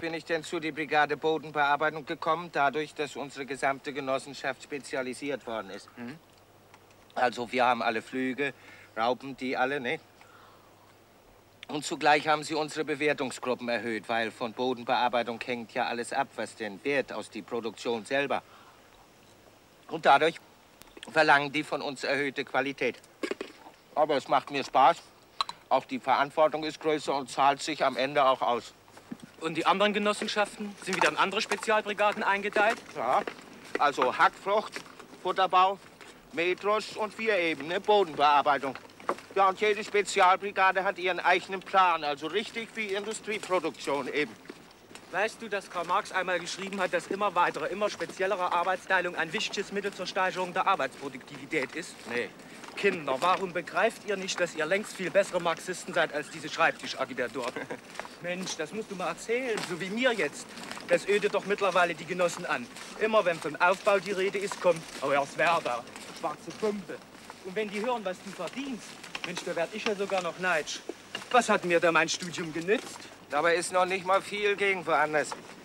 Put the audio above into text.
bin ich denn zu der Brigade Bodenbearbeitung gekommen? Dadurch, dass unsere gesamte Genossenschaft spezialisiert worden ist. Mhm. Also wir haben alle Flüge, Raupen, die alle, ne? Und zugleich haben sie unsere Bewertungsgruppen erhöht, weil von Bodenbearbeitung hängt ja alles ab, was den Wert aus der Produktion selber. Und dadurch verlangen die von uns erhöhte Qualität. Aber es macht mir Spaß. Auch die Verantwortung ist größer und zahlt sich am Ende auch aus. Und die anderen Genossenschaften sind wieder in andere Spezialbrigaden eingedeiht? Ja, also Hackfrucht, Futterbau, Mähdrusch und wir eben, ne, Bodenbearbeitung. Ja, und jede Spezialbrigade hat ihren eigenen Plan, also richtig wie Industrieproduktion eben. Weißt du, dass Karl Marx einmal geschrieben hat, dass immer weitere, immer speziellere Arbeitsteilung ein wichtiges Mittel zur Steigerung der Arbeitsproduktivität ist? Nee. Kinder, warum begreift ihr nicht, dass ihr längst viel bessere Marxisten seid als diese Schreibtischagitatoren? Mensch, das musst du mal erzählen, so wie mir jetzt. Das ödet doch mittlerweile die Genossen an. Immer wenn vom Aufbau die Rede ist, kommt, oh, Herr Swerder, schwarze Pumpe. Und wenn die hören, was du verdienst, Mensch, da werd ich ja sogar noch neidisch. Was hat mir da mein Studium genützt? Dabei ist noch nicht mal viel gegen woanders.